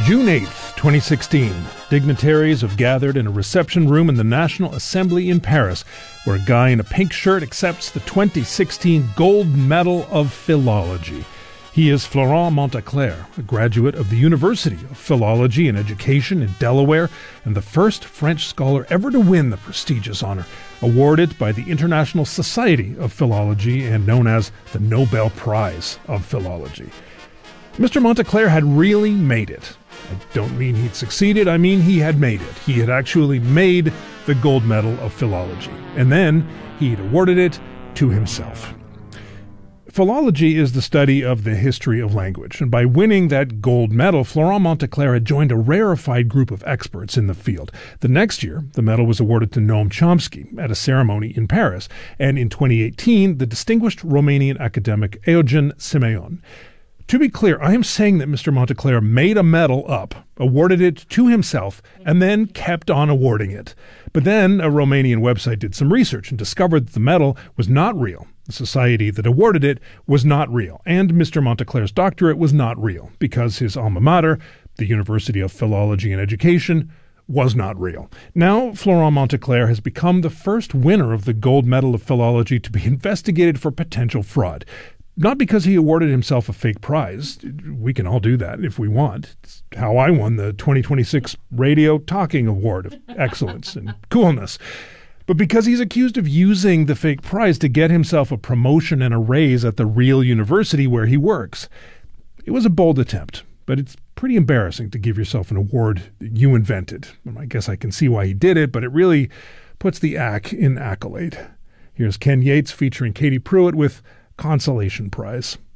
June 8th, 2016, dignitaries have gathered in a reception room in the National Assembly in Paris, where a guy in a pink shirt accepts the 2016 Gold Medal of Philology. He is Florent Monteclair, a graduate of the University of Philology and Education in Delaware, and the first French scholar ever to win the prestigious honor, awarded by the International Society of Philology and known as the Nobel Prize of Philology. Mr. Monteclair had really made it. I don't mean he'd succeeded, I mean he had made it. He had actually made the Gold Medal of Philology, and then he'd awarded it to himself. Philology is the study of the history of language, and by winning that gold medal, Florent Monteclair had joined a rarefied group of experts in the field. The next year, the medal was awarded to Noam Chomsky at a ceremony in Paris, and in 2018, the distinguished Romanian academic Eugen Simeon. To be clear, I am saying that Mr. Monteclair made a medal up, awarded it to himself, and then kept on awarding it. But then a Romanian website did some research and discovered that the medal was not real. The society that awarded it was not real, and Mr. Monteclair's doctorate was not real, because his alma mater, the University of Philology and Education, was not real. Now, Florent Monteclair has become the first winner of the Gold Medal of Philology to be investigated for potential fraud. Not because he awarded himself a fake prize. We can all do that if we want. It's how I won the 2026 Radio Talking Award of Excellence and Coolness. But because he's accused of using the fake prize to get himself a promotion and a raise at the real university where he works. It was a bold attempt, but it's pretty embarrassing to give yourself an award that you invented. I guess I can see why he did it, but it really puts the ack in accolade. Here's Ken Yates featuring Katie Pruitt with Consolation Prize.